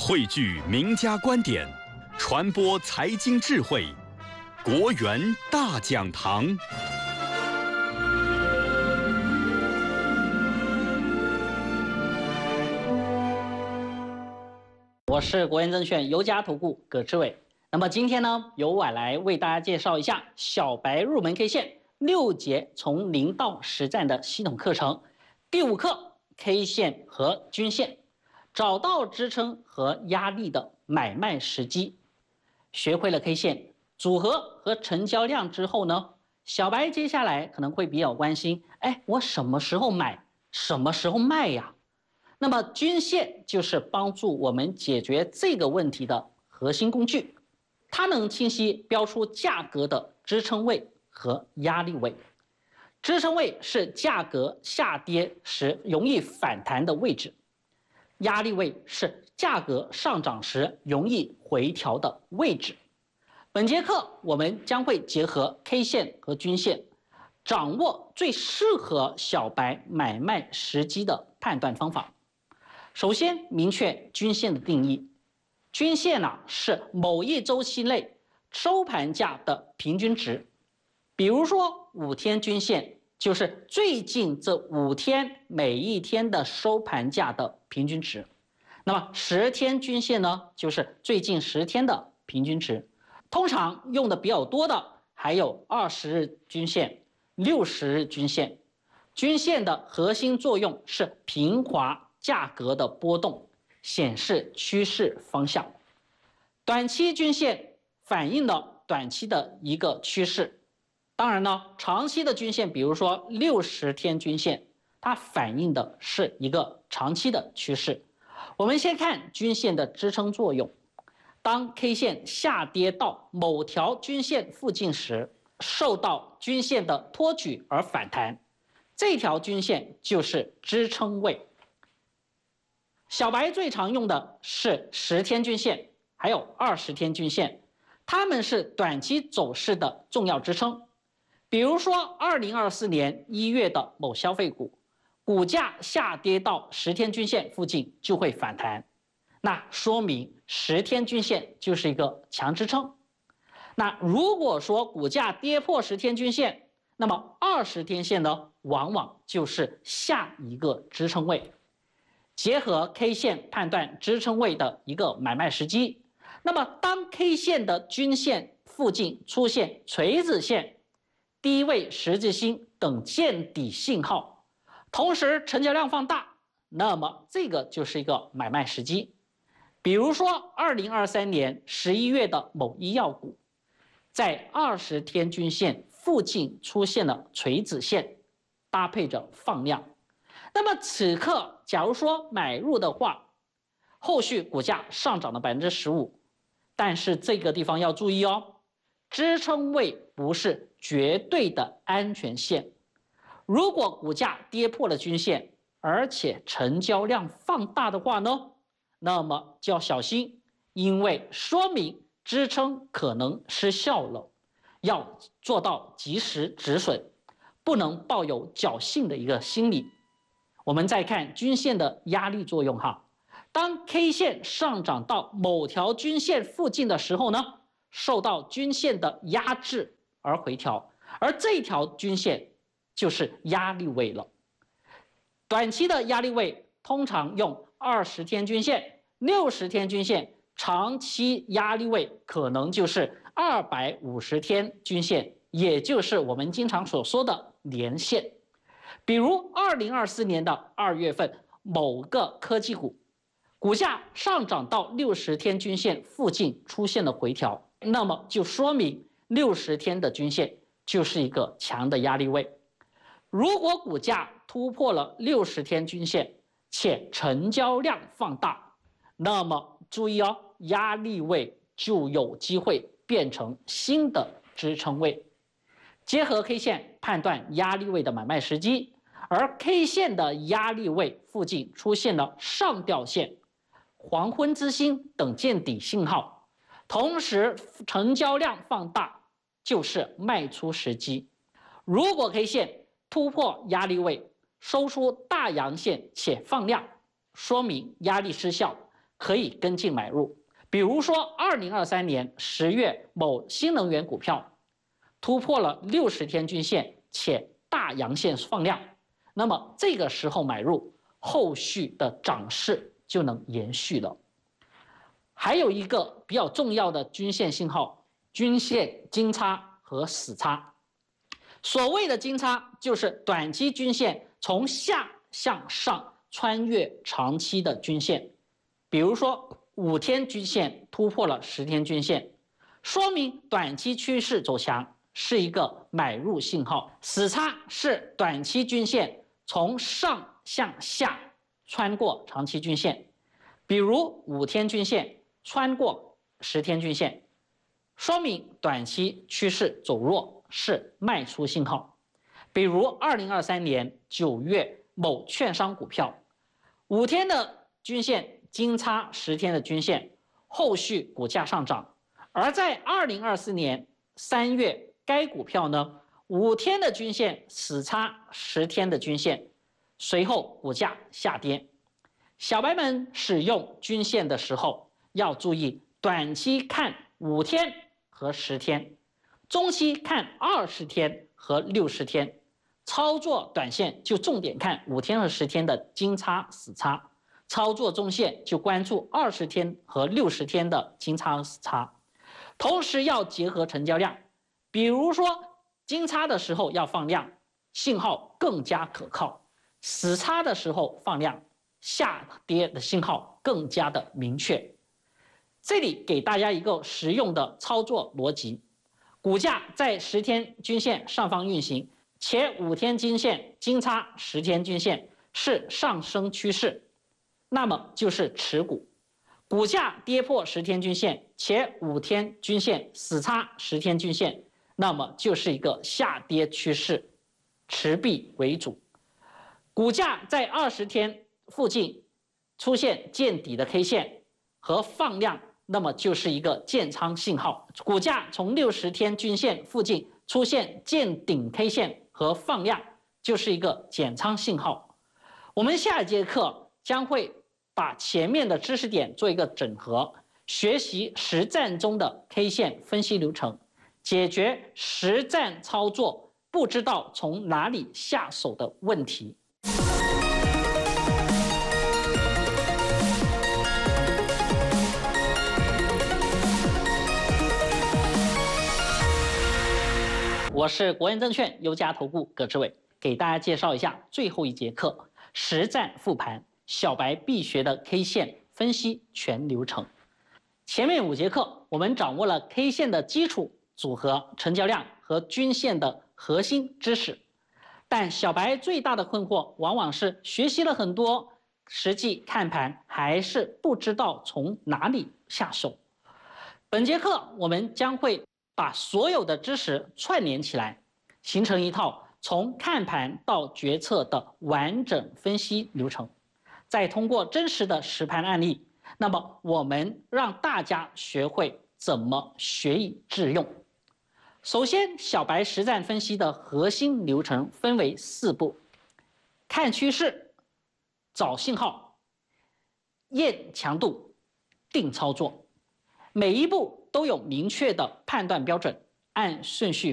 汇聚名家观点，传播财经智慧，国元大讲堂。 我是国元证券尤家投顾葛志伟。那么今天呢，由我来为大家介绍一下小白入门 K 线6节从0到实战的系统课程。第5课 K 线和均线，找到支撑和压力的买卖时机。学会了 K 线组合和成交量之后呢，小白接下来可能会比较关心，我什么时候买，什么时候卖呀？那么均线就是帮助我们解决这个问题的核心工具，它能清晰标出价格的支撑位和压力位。支撑位是价格下跌时容易反弹的位置，压力位是价格上涨时容易回调的位置。本节课我们将会结合 K 线和均线，掌握最适合小白买卖时机的判断方法。首先明确均线的定义，均线是某一周期内收盘价的平均值。比如说5天均线就是最近这5天每一天的收盘价的平均值。那么10天均线呢，就是最近10天的平均值。通常用的比较多的还有20日均线、60日均线。均线的核心作用是平滑价格的波动，显示趋势方向。短期均线反映了短期的一个趋势，当然呢，长期的均线，比如说60天均线，它反映的是一个长期的趋势。我们先看均线的支撑作用。当 K 线下跌到某条均线附近时，受到均线的托举而反弹，这条均线就是支撑位。小白最常用的是10天均线，还有20天均线，它们是短期走势的重要支撑。比如说2024年1月的某消费股，股价下跌到10天均线附近就会反弹，那说明10天均线就是一个强支撑。那如果说股价跌破10天均线，那么20天线呢，往往就是下一个支撑位。结合 K 线判断支撑位的一个买卖时机，那么当 K 线的均线附近出现锤子线、低位十字星等见底信号，同时成交量放大，那么这个就是一个买卖时机。比如说2023年11月的某医药股，在20天均线附近出现了锤子线，搭配着放量。那么此刻假如说买入的话，后续股价上涨了15%，但是这个地方要注意哦，支撑位不是绝对的安全线。如果股价跌破了均线，而且成交量放大的话呢，那么就要小心，因为说明支撑可能失效了，要做到及时止损，不能抱有侥幸的一个心理。我们再看均线的压力作用哈，当 K 线上涨到某条均线附近的时候呢，受到均线的压制而回调，而这条均线就是压力位了。短期的压力位通常用20天均线、60天均线，长期压力位可能就是250天均线，也就是我们经常所说的年线。比如2024年的2月份，某个科技股股价上涨到60天均线附近出现了回调，那么就说明60天的均线就是一个强的压力位。如果股价突破了60天均线且成交量放大，那么注意哦，压力位就有机会变成新的支撑位。结合 K 线判断压力位的买卖时机，而 K 线的压力位附近出现了上吊线、黄昏之星等见底信号，同时成交量放大，就是卖出时机。如果 K 线突破压力位，收出大阳线且放量，说明压力失效， 可以跟进买入。比如说，2023年10月某新能源股票突破了60天均线，且大阳线放量，那么这个时候买入，后续的涨势就能延续了。还有一个比较重要的均线信号，均线金叉和死叉。所谓的金叉就是短期均线从下向上穿越长期的均线，比如说5天均线突破了10天均线，说明短期趋势走强，是一个买入信号。死叉是短期均线从上向下穿过长期均线，比如5天均线穿过10天均线，说明短期趋势走弱，是卖出信号。比如2023年9月某券商股票，5天的均线金叉10天的均线，后续股价上涨。而在2024年3月，该股票呢5天的均线死叉10天的均线，随后股价下跌。小白们使用均线的时候要注意，短期看5天和10天，中期看20天和60天。操作短线就重点看5天和10天的金叉死叉，操作中线就关注20天和60天的金叉死叉，同时要结合成交量。比如说金叉的时候要放量，信号更加可靠；死叉的时候放量，下跌的信号更加的明确。这里给大家一个实用的操作逻辑：股价在10天均线上方运行，且5天均线金叉10天均线是上升趋势，那么就是持股；股价跌破10天均线，且5天均线死叉10天均线，那么就是一个下跌趋势，持币为主。股价在20天附近出现见底的 K 线和放量，那么就是一个建仓信号。股价从60天均线附近出现见顶 K 线和放量，就是一个减仓信号。我们下一节课将会把前面的知识点做一个整合，学习实战中的 K 线分析流程，解决实战操作不知道从哪里下手的问题。我是国研证券优家投顾葛志伟，给大家介绍一下最后一节课实战复盘小白必学的 K 线分析全流程。前面5节课我们掌握了 K 线的基础、组合、成交量和均线的核心知识，但小白最大的困惑往往是学习了很多，实际看盘还是不知道从哪里下手。本节课我们将会把所有的知识串联起来，形成一套从看盘到决策的完整分析流程，再通过真实的实盘案例，那么我们让大家学会怎么学以致用。首先，小白实战分析的核心流程分为4步：看趋势、找信号、验强度、定操作。每一步都有明确的判断标准，按顺序